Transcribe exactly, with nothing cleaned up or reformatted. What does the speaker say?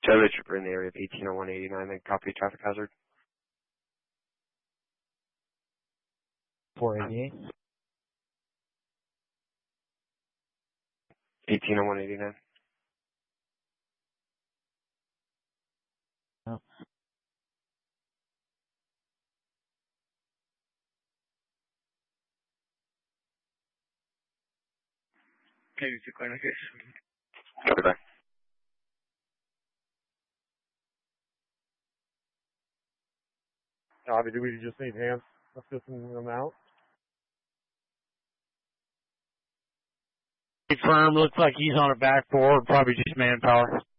Chevy Trooper in the area of eighteen oh one eighty-nine, then copy traffic hazard. four eighty-eight. eighteen oh one eighty-nine. Oh. Maybe two clear case. Copy that. Copy, do we just need hands assisting them out? Confirm, looks like he's on a back board, probably just manpower.